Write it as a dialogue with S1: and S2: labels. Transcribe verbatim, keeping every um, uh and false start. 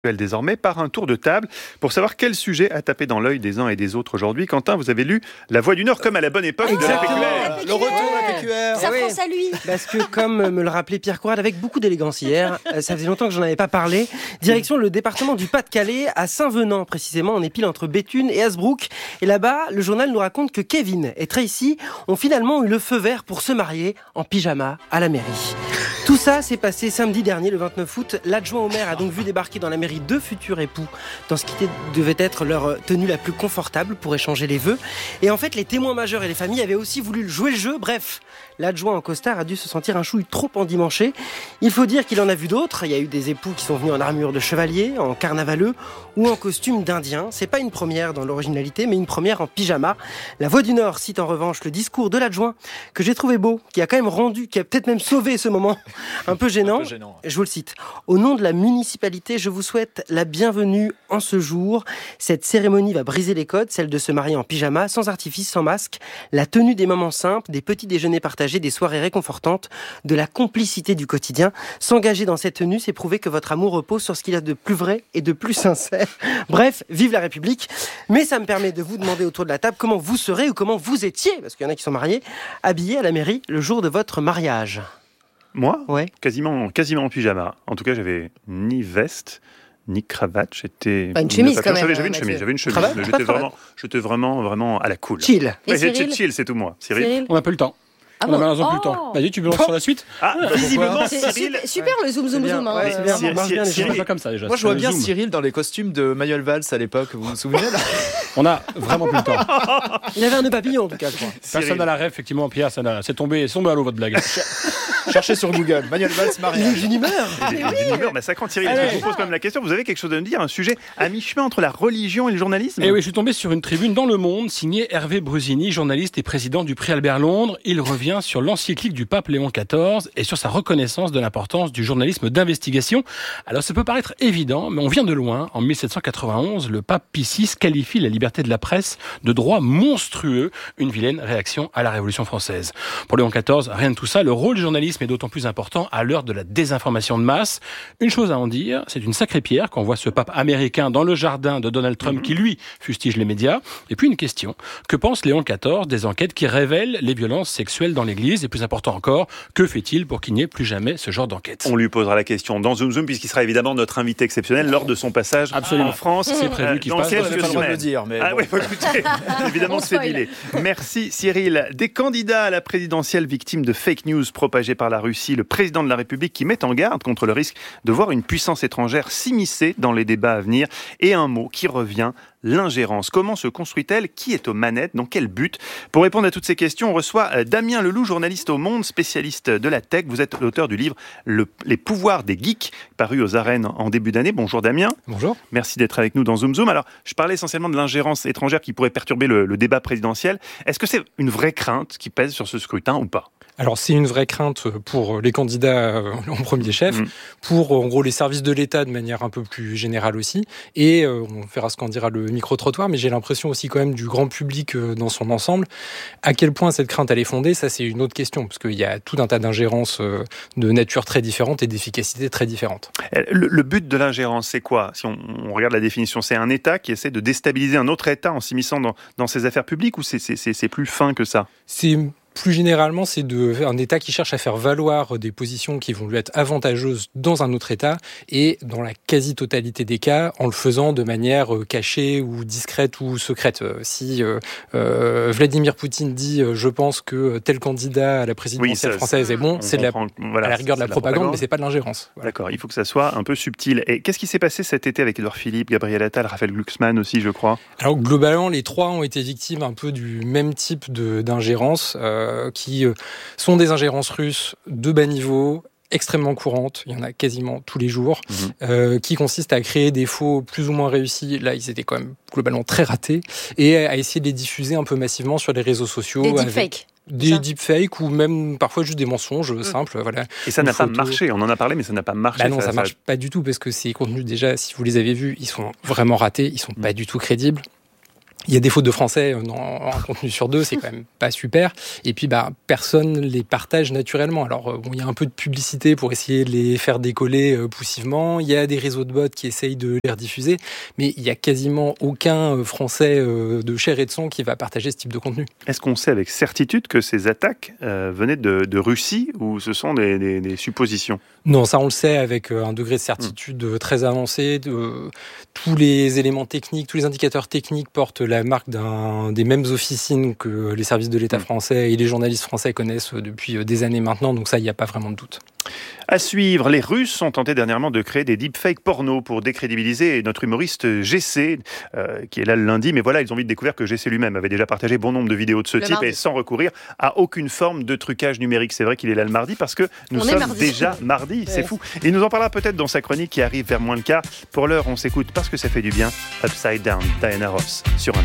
S1: Désormais par un tour de table pour savoir quel sujet a tapé dans l'œil des uns et des autres aujourd'hui. Quentin, vous avez lu La Voix du Nord comme à la bonne époque.
S2: Exactement.
S1: de la P Q R.
S2: Le retour de la P Q R.
S3: Ça
S2: Oui.
S3: pense à lui.
S2: Parce que, comme me le rappelait Pierre Courade avec beaucoup d'élégance hier, ça faisait longtemps que j'en avais pas parlé. Direction le département du Pas-de-Calais, à Saint-Venant précisément, on est pile entre Béthune et Hasbrook. Et là-bas, le journal nous raconte que Kevin et Tracy ont finalement eu le feu vert pour se marier en pyjama à la mairie. Tout ça s'est passé samedi dernier, le vingt-neuf août. L'adjoint au maire a donc vu débarquer dans la mairie deux futurs époux dans ce qui devait être leur tenue la plus confortable pour échanger les vœux. Et en fait, les témoins majeurs et les familles avaient aussi voulu jouer le jeu. Bref, l'adjoint en costard a dû se sentir un chouille trop endimanché. Il faut dire qu'il en a vu d'autres. Il y a eu des époux qui sont venus en armure de chevalier, en carnavaleux ou en costume d'indien. C'est pas une première dans l'originalité, mais une première en pyjama. La Voix du Nord cite en revanche le discours de l'adjoint que j'ai trouvé beau, qui a quand même rendu, qui a peut-être même sauvé ce moment un peu gênant.
S4: Un peu gênant.
S2: Je vous le cite. Au nom de la municipalité, je vous souhaite la bienvenue en ce jour. Cette cérémonie va briser les codes, celle de se marier en pyjama, sans artifice, sans masque. La tenue des moments simples, des petits déjeuners partagés, des soirées réconfortantes, de la complicité du quotidien. S'engager dans cette tenue, c'est prouver que votre amour repose sur ce qu'il y a de plus vrai et de plus sincère. Bref, vive la République. Mais ça me permet de vous demander autour de la table comment vous serez ou comment vous étiez, parce qu'il y en a qui sont mariés, habillés à la mairie le jour de votre mariage.
S1: Moi,
S2: Ouais.
S1: quasiment, quasiment en pyjama. En tout cas, j'avais ni veste, ni cravate. J'étais.
S3: Pas une chemise,
S1: Pas-
S3: quand même,
S1: J'avais, j'avais une
S3: Mathieu.
S1: chemise. J'avais une chemise.
S2: Cravate,
S1: mais
S2: pas
S1: j'étais
S2: de cravate.
S1: vraiment, j'étais vraiment, vraiment à la cool.
S2: Chill.
S3: Et
S1: Ouais, j'ai-
S3: Cyril
S1: chill, c'est tout moi. Cyril.
S3: Cyril
S5: On n'a pas eu le temps.
S3: Ah
S5: on a
S3: bon
S5: malheureusement plus le
S3: Oh.
S5: temps. Vas-y, tu me lances sur la suite.
S1: Ah, visiblement,
S3: C'est
S1: Cyril.
S3: super, super le zoom zoom
S2: C'est bien.
S3: zoom. hein.
S2: Ouais, c'est bien.
S1: Cyril-
S2: marche bien, les
S1: Cyril-
S5: On fait pas comme ça déjà.
S4: Moi, je vois
S5: C'est
S4: bien
S5: zoom.
S4: Cyril dans les costumes de Manuel Valls à l'époque, vous vous souvenez là?
S5: On a vraiment plus le temps.
S2: Il avait un nœud papillon en tout cas, je crois.
S1: Cyril.
S5: Personne n'a la rêve, effectivement, Pierre, ça n'a- c'est tombé, c'est tombé à l'eau votre blague.
S4: Cherchez sur Google, Manuel Valls
S2: Il est
S4: mariage.
S2: d'une humeur.
S1: Il est d'une humeur massacrante. Cyril, est-ce que je vous pose quand même la question. Vous avez quelque chose à me dire, un sujet à mi-chemin entre la religion et le journalisme.
S5: Et oui, je suis tombé sur une tribune dans Le Monde, signée Hervé Brusini, journaliste et président du prix Albert Londres. Il revient sur l'encyclique du pape Léon quatorze et sur sa reconnaissance de l'importance du journalisme d'investigation. Alors, ça peut paraître évident, mais on vient de loin. En mille sept cent quatre-vingt-onze, le pape Pie six qualifie la liberté de la presse de droit monstrueux, une vilaine réaction à la Révolution française. Pour Léon quatorze, rien de tout ça. Le rôle du journalisme est d'autant plus important à l'heure de la désinformation de masse. Une chose à en dire, c'est une sacrée pierre qu'on voit ce pape américain dans le jardin de Donald Trump qui, lui, fustige les médias. Et puis une question, que pense Léon quatorze des enquêtes qui révèlent les violences sexuelles dans l'Église? Et plus important encore, que fait-il pour qu'il n'y ait plus jamais ce genre d'enquête?
S1: On lui posera la question dans Zoom Zoom, puisqu'il sera évidemment notre invité exceptionnel lors de son passage
S5: Absolument.
S1: en France.
S5: C'est prévu qu'il
S1: dans
S5: passe.
S1: quelques
S4: On n'a pas le droit de le
S1: semaines.
S4: dire, mais
S1: Ah
S4: bon.
S1: oui, écoutez, évidemment
S3: On
S1: c'est
S3: spoil.
S1: dilé. Merci Cyril. Des candidats à la présidentielle victimes de fake news propagées par la Russie, le président de la République qui met en garde contre le risque de voir une puissance étrangère s'immiscer dans les débats à venir. Et un mot qui revient, l'ingérence. Comment se construit-elle? Qui est aux manettes? Dans quel but? Pour répondre à toutes ces questions, on reçoit euh, Damien Leloup, journaliste au Monde, spécialiste de la tech. Vous êtes l'auteur du livre Le- Les pouvoirs des geeks, paru aux arènes en début d'année. Bonjour Damien.
S5: Bonjour.
S1: Merci d'être avec nous dans Zoom Zoom. Alors, je parlais essentiellement de l'ingérence étrangère qui pourrait perturber le, le débat présidentiel. Est-ce que c'est une vraie crainte qui pèse sur ce scrutin ou pas?
S6: Alors c'est une vraie crainte pour les candidats euh, en premier chef,
S1: Mmh.
S6: pour en gros les services de l'État de manière un peu plus générale aussi, et euh, on verra ce qu'en dira le micro-trottoir, mais j'ai l'impression aussi quand même du grand public euh, dans son ensemble. À quel point cette crainte elle est fondée, ça c'est une autre question, parce qu'il y a tout un tas d'ingérences euh, de nature très différente et d'efficacité très différente.
S1: Le, le but de l'ingérence, c'est quoi? Si on, on regarde la définition, c'est un État qui essaie de déstabiliser un autre État en s'immisçant dans, dans ses affaires publiques, ou c'est, c'est, c'est, c'est plus fin que ça?
S6: C'est plus généralement, c'est de, un État qui cherche à faire valoir des positions qui vont lui être avantageuses dans un autre État, et dans la quasi-totalité des cas, en le faisant de manière euh, cachée ou discrète ou secrète. Euh, Si euh, euh, Vladimir Poutine dit euh, « je pense que tel candidat à la présidentielle
S1: Oui, ça,
S6: française est bon
S1: On »
S6: c'est de la,
S1: comprend, voilà,
S6: à la rigueur de
S1: c'est
S6: la propagande, mais c'est pas de l'ingérence. Voilà.
S1: D'accord, il faut que ça soit un peu subtil. Et qu'est-ce qui s'est passé cet été avec Édouard Philippe, Gabriel Attal, Raphaël Glucksmann aussi, je crois?
S6: Alors globalement, les trois ont été victimes un peu du même type de, d'ingérence, euh, qui euh, sont des ingérences russes de bas niveau, extrêmement courantes, il y en a quasiment tous les jours,
S1: Mmh.
S6: euh, qui consistent à créer des faux plus ou moins réussis. Là, ils étaient quand même globalement très ratés, et à essayer de les diffuser un peu massivement sur les réseaux sociaux.
S3: Des
S6: avec
S3: deepfakes.
S6: Des
S3: ça.
S6: deepfakes ou même parfois juste des mensonges mmh. simples. Voilà.
S1: Et ça
S6: Une
S1: n'a pas
S6: photo.
S1: marché, on en a parlé, mais ça n'a pas marché.
S6: Bah non, ça, ça marche pas du tout, parce que ces contenus, déjà, si vous les avez vus, ils sont vraiment ratés, ils sont mmh. pas du tout crédibles. Il y a des fautes de français dans un contenu sur deux, c'est quand même pas super. Et puis, bah, personne les partage naturellement. Alors, bon, il y a un peu de publicité pour essayer de les faire décoller euh, poussivement. Il y a des réseaux de bots qui essayent de les rediffuser. Mais il y a quasiment aucun euh, Français euh, de chair et de sang qui va partager ce type de contenu.
S1: Est-ce qu'on sait avec certitude que ces attaques euh, venaient de, de Russie ou ce sont des, des, des suppositions ?
S6: Non, ça on le sait avec un degré de certitude mmh. très avancé. De, tous les éléments techniques, tous les indicateurs techniques portent la marque d'un, des mêmes officines que les services de l'État mmh. français et les journalistes français connaissent depuis des années maintenant. Donc ça, il n'y a pas vraiment de doute.
S1: À suivre, les Russes ont tenté dernièrement de créer des deepfakes porno pour décrédibiliser notre humoriste G C, euh, qui est là le lundi. Mais voilà, ils ont vite découvert que G C lui-même avait déjà partagé bon nombre de vidéos de ce le type mardi. Et sans recourir à aucune forme de trucage numérique. C'est vrai qu'il est là le mardi parce que nous On sommes mardi. déjà mardi. C'est ouais. fou. Il nous en parlera peut-être dans sa chronique qui arrive vers moins le quart. Pour l'heure, on s'écoute parce que ça fait du bien. Upside Down, Diana Ross sur un